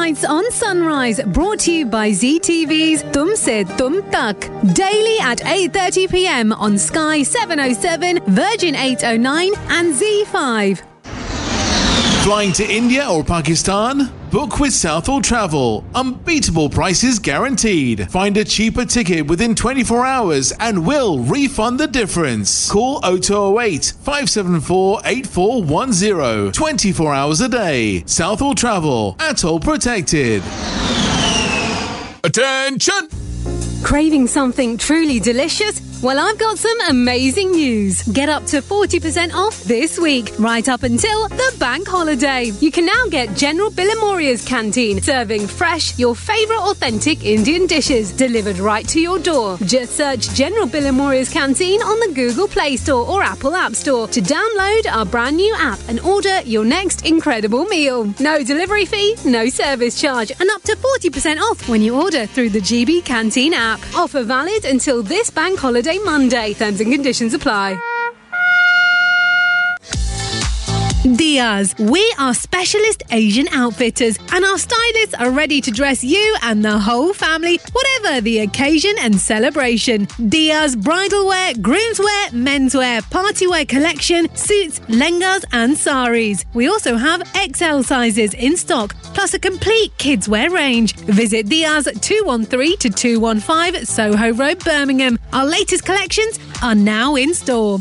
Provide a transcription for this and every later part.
Nights on Sunrise, brought to you by ZTV's Tumse Tum Tak. Daily at 8:30 p.m. on Sky 707, Virgin 809 and Z5. Flying to India or Pakistan? Book with Southall Travel. Unbeatable prices guaranteed. Find a cheaper ticket within 24 hours and we'll refund the difference. Call 0208 574 8410. 24 hours a day. Southall Travel. Atoll protected. Attention! Craving something truly delicious? Well, I've got some amazing news. Get up to 40% off this week, right up until the bank holiday. You can now get General Billimoria's Canteen, serving fresh, your favourite authentic Indian dishes, delivered right to your door. Just search General Billimoria's Canteen on the Google Play Store or Apple App Store to download our brand new app and order your next incredible meal. No delivery fee, no service charge, and up to 40% off when you order through the GB Canteen app. Offer valid until this bank holiday Monday. Terms and conditions apply. Diaz. We are specialist Asian outfitters and our stylists are ready to dress you and the whole family, whatever the occasion and celebration. Diaz bridal wear, groom's wear, menswear, party wear collection, suits, lehengas and saris. We also have XL sizes in stock, plus a complete kids wear range. Visit Diaz 213 to 215 Soho Road, Birmingham. Our latest collections are now in store.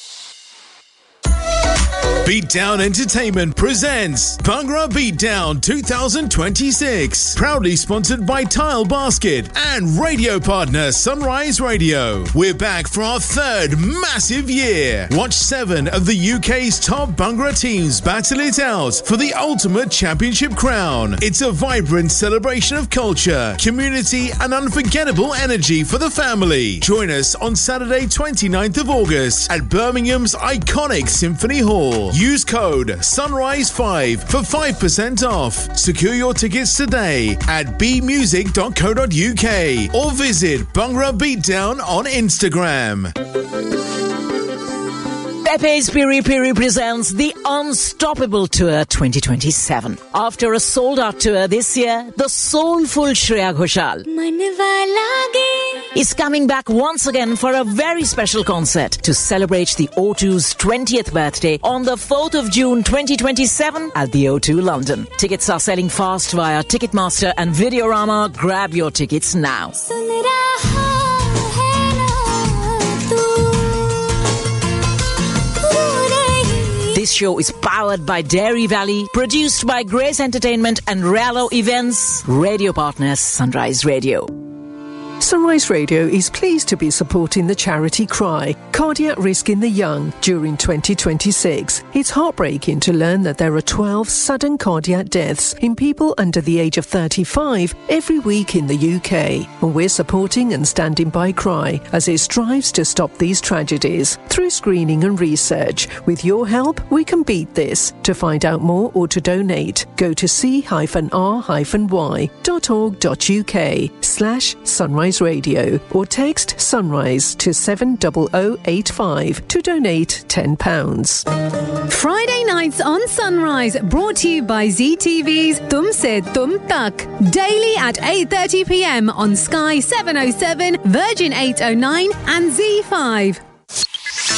Beatdown Entertainment presents Bhangra Beatdown 2026. Proudly sponsored by Tile Basket and radio partner Sunrise Radio. We're back for our third massive year. Watch 7 of the UK's top Bhangra teams battle it out for the ultimate championship crown. It's a vibrant celebration of culture, community and unforgettable energy for the family. Join us on Saturday 29th of August at Birmingham's iconic Symphony Hall. Use code SUNRISE5 for 5% off. Secure your tickets today at bmusic.co.uk or visit Bhangra Beatdown on Instagram. Pepe's Piri Piri presents the Unstoppable Tour 2027. After a sold-out tour this year, the soulful Shreya Ghoshal is coming back once again for a very special concert to celebrate the O2's 20th birthday on the 4th of June 2027 at the O2 London. Tickets are selling fast via Ticketmaster and Videorama. Grab your tickets now. This show is powered by Dairy Valley, produced by Grace Entertainment and Rallo Events, radio partners Sunrise Radio. Sunrise Radio is pleased to be supporting the charity Cry, Cardiac Risk in the Young, during 2026. It's heartbreaking to learn that there are 12 sudden cardiac deaths in people under the age of 35 every week in the UK. And we're supporting and standing by Cry as it strives to stop these tragedies through screening and research. With your help, we can beat this. To find out more or to donate, go to c-r-y.org.uk/Sunrise Radio or text Sunrise to 70085 to donate £10. Friday Nights on Sunrise, brought to you by ZTV's Tumse Tum Tak. Daily at 8:30 p.m. on Sky 707, Virgin 809 and Z5.